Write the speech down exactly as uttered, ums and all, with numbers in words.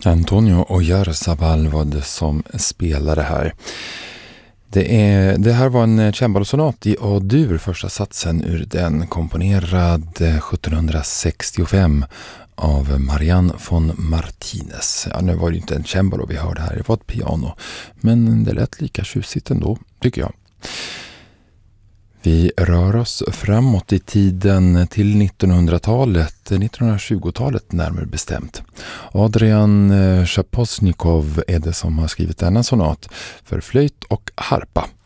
Antonio Oyarzabal var det som spelade här. Det, är, det här var en cembalosonat i A-dur, första satsen ur den, komponerad sjuttonhundrasextiofem av Marianne von Martinez. Ja, nu var det inte en cembalo vi hörde här, det var ett piano. Men det lät lika tjusigt ändå, tycker jag. Vi rör oss framåt i tiden till nittonhundratalet, nittonhundratjugotalet närmare bestämt. Adrian Shaposnikov är det som har skrivit denna sonat för flöjt och harpa.